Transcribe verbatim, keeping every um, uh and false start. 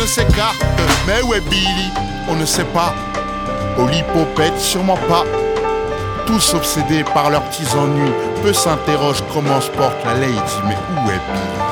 s'écarte, mais où est Billy? On ne sait pas. Au lipopète, sûrement pas. Tous obsédés par leurs petits ennuis, peu s'interrogent comment se porte la lady, mais où est Billy?